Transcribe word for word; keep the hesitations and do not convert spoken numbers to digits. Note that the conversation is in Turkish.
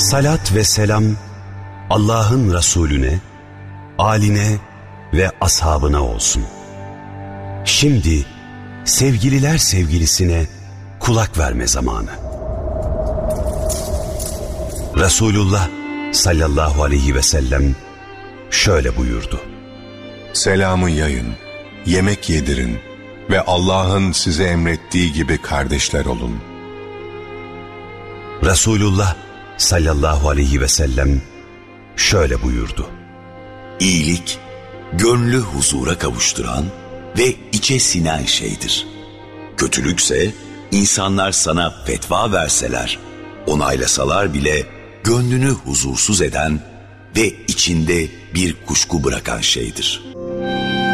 Salat ve selam Allah'ın Resulüne, âline ve ashabına olsun. Şimdi sevgililer sevgilisine kulak verme zamanı. Resulullah sallallahu aleyhi ve sellem şöyle buyurdu: Selamı yayın, yemek yedirin ve Allah'ın size emrettiği gibi kardeşler olun. Resulullah sallallahu aleyhi ve sellem şöyle buyurdu: İyilik, gönlü huzura kavuşturan ve içe sinen şeydir. Kötülükse insanlar sana fetva verseler, onaylasalar bile gönlünü huzursuz eden ve içinde bir kuşku bırakan şeydir.